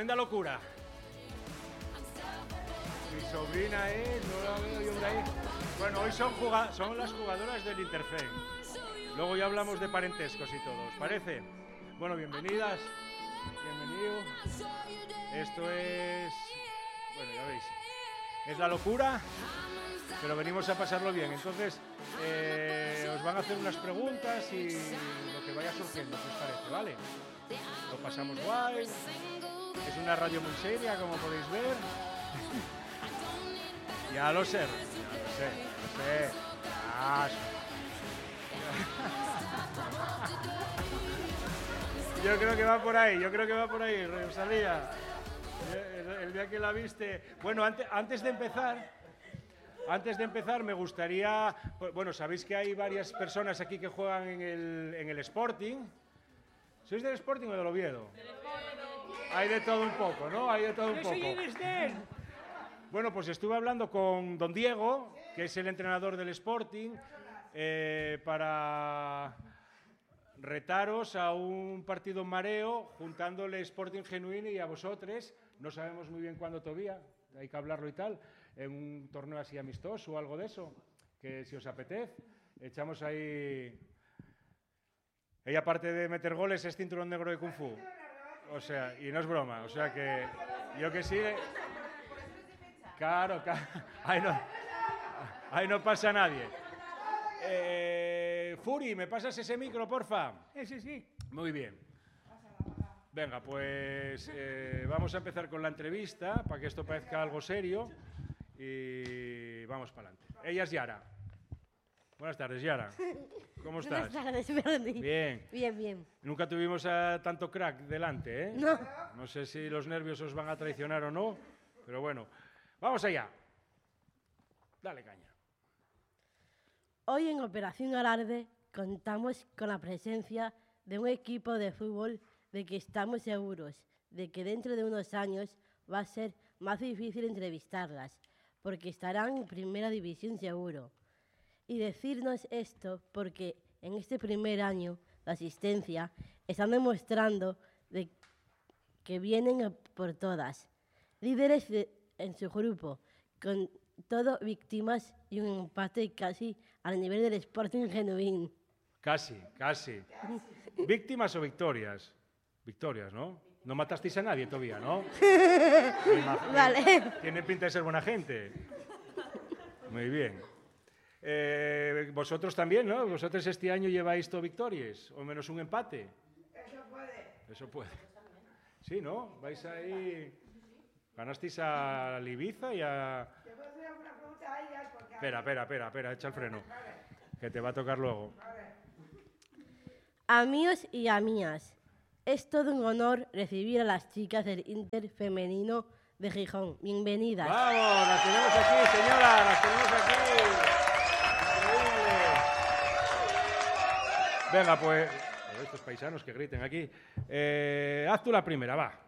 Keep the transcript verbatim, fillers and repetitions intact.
tremenda locura. Mi sobrina es, no la veo yo por ahí. Bueno, hoy son, juga son las jugadoras del Interfen. Luego ya hablamos de parentescos y todo, ¿os parece? Bueno, bienvenidas, bienvenido. Esto es, bueno, ya veis, es la locura, pero venimos a pasarlo bien. Entonces, eh, os van a hacer unas preguntas y lo que vaya surgiendo, ¿qué os parece? ¿Vale? Lo pasamos guay. Es una radio muy seria, como podéis ver. Ya lo sé, ya lo sé, lo sé. Ah, yo creo que va por ahí, yo creo que va por ahí, Rosalía. El, el día que la viste. Bueno, antes, antes de empezar, antes de empezar me gustaría, bueno, sabéis que hay varias personas aquí que juegan en el, en el Sporting. ¿Sois del Sporting o del Oviedo? Del Sporting. Hay de todo un poco, ¿no? Hay de todo un poco. Bueno, pues estuve hablando con don Diego, que es el entrenador del Sporting, eh, para retaros a un partido mareo, juntándole Sporting Genuino y a vosotros. No sabemos muy bien cuándo todavía, hay que hablarlo y tal, en un torneo así amistoso o algo de eso, que si os apetece, echamos ahí... Ella, aparte de meter goles, es cinturón negro de Kung Fu. O sea, y no es broma, o sea que yo que sí... Claro, claro. Ahí no, ahí no pasa nadie. Eh, Furi, ¿me pasas ese micro, porfa? Ese sí. Muy bien. Venga, pues eh, vamos a empezar con la entrevista para que esto parezca algo serio y vamos para adelante. Ella es Yara. Buenas tardes, Yara. ¿Cómo estás? Buenas tardes, Bernie. Bien. Bien, bien. Nunca tuvimos a tanto crack delante, ¿eh? No. No sé si los nervios os van a traicionar o no, pero bueno. Vamos allá. Dale caña. Hoy en Operación Alarde contamos con la presencia de un equipo de fútbol de que estamos seguros de que dentro de unos años va a ser más difícil entrevistarlas, porque estarán en primera división seguro. Y decirnos esto porque en este primer año de asistencia están demostrando de que vienen por todas. Líderes de, en su grupo, con todo víctimas y un empate casi al nivel del Sporting Genuino. Casi, casi. ¿Víctimas o victorias? Victorias, ¿no? No matasteis a nadie todavía, ¿no? Vale. Tiene pinta de ser buena gente. Muy bien. Eh, vosotros también, ¿no? Vosotros este año lleváis todo victorias, o menos un empate. Eso puede. Eso puede. Sí, ¿no? Vais ahí... Ganasteis a Ibiza y a... Te puedo hacer una pregunta a ellas porque... Espera, espera, espera, espera, echa el freno. Que te va a tocar luego. Amigos y amigas, es todo un honor recibir a las chicas del Inter femenino de Gijón. Bienvenidas. ¡Vamos! Las tenemos aquí, señora, las tenemos aquí. Increíble. Venga, pues... Estos paisanos que griten aquí. Eh, haz tú la primera, va.